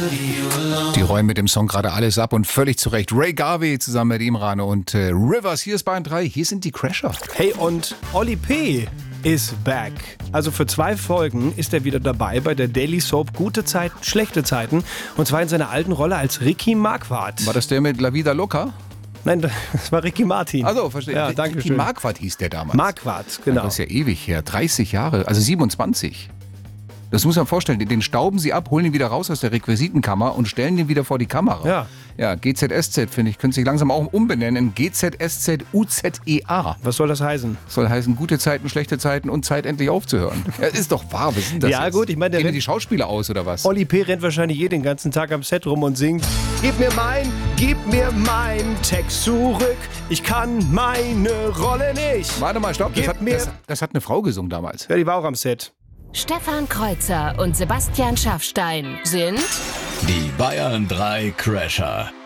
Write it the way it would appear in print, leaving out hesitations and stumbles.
Die räumen mit dem Song gerade alles ab und völlig zu Recht. Ray Garvey zusammen mit Imran und Rivers. Hier ist Bayern 3, hier sind die Crasher. Hey, und Oli P. is back. Also für 2 Folgen ist er wieder dabei bei der Daily Soap Gute Zeiten, Schlechte Zeiten. Und zwar in seiner alten Rolle als Ricky Marquardt. War das der mit La Vida Loca? Nein, das war Ricky Martin. Also, verstehe. Ja, danke Ricky schön. Marquardt hieß der damals. Marquardt, genau. Das ist ja ewig her. 30 Jahre, also 27. Das muss man vorstellen. Den stauben sie ab, holen ihn wieder raus aus der Requisitenkammer und stellen den wieder vor die Kamera. Ja. Ja, GZSZ, finde ich, könnte sich langsam auch umbenennen in GZSZ-UZEA. Was soll das heißen? Soll heißen, gute Zeiten, schlechte Zeiten und Zeit endlich aufzuhören. Ja, ist doch wahr, was ist denn das Ja, jetzt? gut, ich meine, der Gehen rennt- die Schauspieler aus, oder was? Oli P. rennt wahrscheinlich den ganzen Tag am Set rum und singt: Gib mir mein Text zurück, ich kann meine Rolle nicht. Warte mal, stopp, Gib mir- das hat eine Frau gesungen damals. Ja, die war auch am Set. Stefan Kreuzer und Sebastian Schaffstein sind Die Bayern 3 Crasher.